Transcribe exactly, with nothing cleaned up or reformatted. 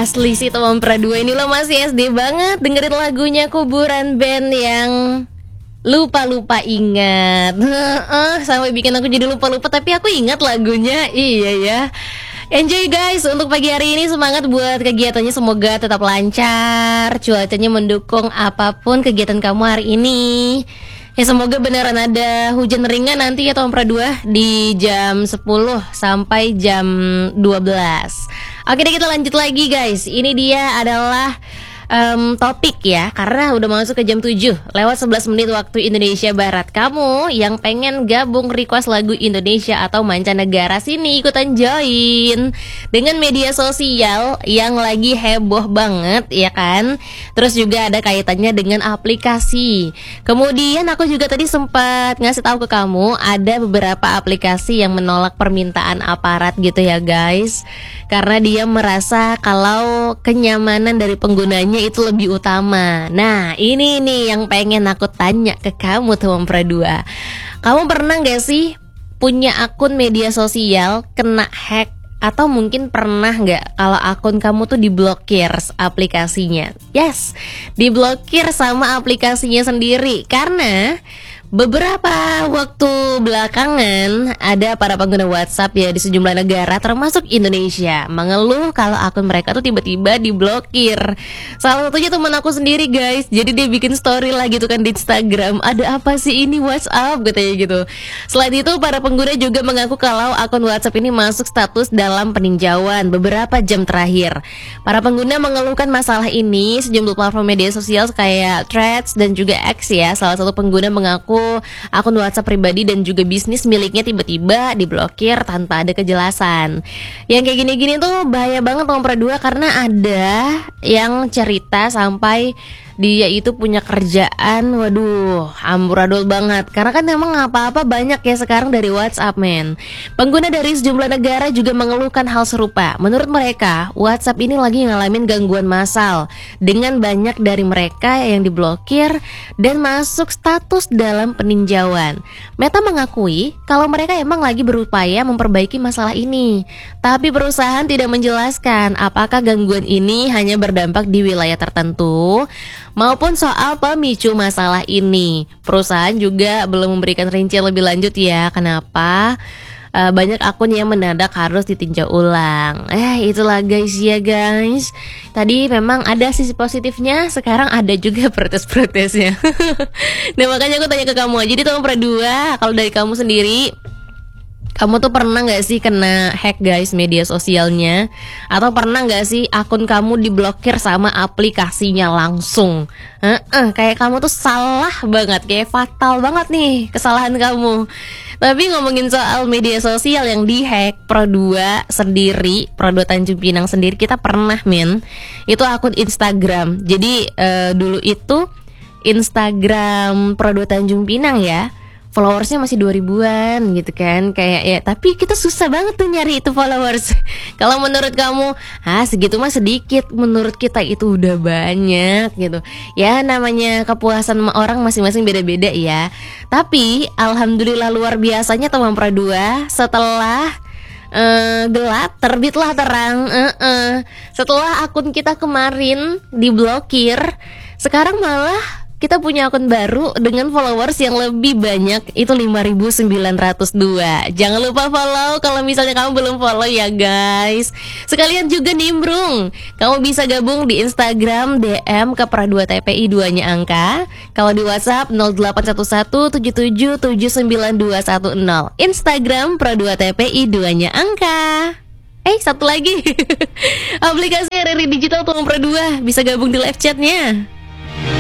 Asli sih teman Pradua ini lo masih S D banget dengerin lagunya Kuburan Band yang lupa-lupa ingat. Sampai bikin aku jadi lupa-lupa tapi aku ingat lagunya. Iya ya. Enjoy guys untuk pagi hari ini, semangat buat kegiatannya, semoga tetap lancar, cuacanya mendukung apapun kegiatan kamu hari ini. Ya semoga beneran ada hujan ringan nanti ya teman Pradua di jam sepuluh sampai jam dua belas. Oke deh, kita lanjut lagi guys. Ini dia adalah um, topik ya, karena udah masuk ke jam tujuh lewat sebelas menit waktu Indonesia Barat. Kamu yang pengen gabung request lagu Indonesia atau mancanegara, sini ikutan join dengan media sosial yang lagi heboh banget ya kan. Terus juga ada kaitannya dengan aplikasi. Kemudian aku juga tadi sempat ngasih tahu ke kamu ada beberapa aplikasi yang menolak permintaan aparat gitu ya guys, karena dia merasa kalau kenyamanan dari penggunanya itu lebih utama. Nah ini nih yang pengen aku tanya ke kamu teman Pradua. Kamu pernah gak sih punya akun media sosial kena hack? Atau mungkin pernah nggak kalau akun kamu tuh diblokir aplikasinya? Yes, diblokir sama aplikasinya sendiri. Karena beberapa waktu belakangan ada para pengguna WhatsApp ya di sejumlah negara termasuk Indonesia mengeluh kalau akun mereka tuh tiba-tiba diblokir. Salah satunya teman aku sendiri guys. Jadi dia bikin story lah gitu kan di Instagram, ada apa sih ini WhatsApp katanya gitu. Selain itu para pengguna juga mengaku kalau akun WhatsApp ini masuk status dalam peninjauan beberapa jam terakhir. Para pengguna mengeluhkan masalah ini sejumlah platform media sosial kayak Threads dan juga X ya. Salah satu pengguna mengaku akun WhatsApp pribadi dan juga bisnis miliknya tiba-tiba diblokir tanpa ada kejelasan. Yang kayak gini-gini tuh bahaya banget teman Pradua, karena ada yang cerita sampai dia itu punya kerjaan, waduh, amburadul banget. Karena kan memang apa-apa banyak ya sekarang dari WhatsApp men. Pengguna dari sejumlah negara juga mengeluhkan hal serupa. Menurut mereka, WhatsApp ini lagi ngalamin gangguan massal dengan banyak dari mereka yang diblokir dan masuk status dalam peninjauan. Meta mengakui kalau mereka emang lagi berupaya memperbaiki masalah ini, tapi perusahaan tidak menjelaskan apakah gangguan ini hanya berdampak di wilayah tertentu maupun soal pemicu masalah ini. Perusahaan juga belum memberikan rincian lebih lanjut ya kenapa uh, banyak akun yang mendadak harus ditinjau ulang. Eh itulah guys ya guys. Tadi memang ada sisi positifnya, sekarang ada juga protes-protesnya. Nah makanya aku tanya ke kamu. Jadi teman Pradua, kalau dari kamu sendiri, kamu tuh pernah gak sih kena hack guys media sosialnya? Atau pernah gak sih akun kamu diblokir sama aplikasinya langsung? Uh-uh, kayak kamu tuh salah banget, kayak fatal banget nih kesalahan kamu. Tapi ngomongin soal media sosial yang dihack, Pradua sendiri, Pradua Tanjung Pinang sendiri, kita pernah men. Itu akun Instagram. Jadi uh, dulu itu Instagram Pradua Tanjung Pinang ya, followersnya masih dua ribuan gitu kan. Kayak ya, tapi kita susah banget tuh nyari itu followers. Kalau menurut kamu, ah segitu mah sedikit, menurut kita itu udah banyak gitu. Ya namanya kepuasan orang masing-masing beda-beda ya. Tapi alhamdulillah luar biasanya teman Pradua, setelah Uh, gelap terbitlah terang. uh-uh. Setelah akun kita kemarin diblokir, sekarang malah kita punya akun baru dengan followers yang lebih banyak, itu lima ribu sembilan ratus dua. Jangan lupa follow kalau misalnya kamu belum follow ya guys. Sekalian juga nimbrung, kamu bisa gabung di Instagram D M ke Pradua T P I duanya angka. Kalau di WhatsApp nol delapan satu satu tujuh tujuh tujuh sembilan dua satu nol. Instagram Pradua T P I duanya angka. Eh satu lagi aplikasi R R I Digital teman Pradua, bisa gabung di live chatnya.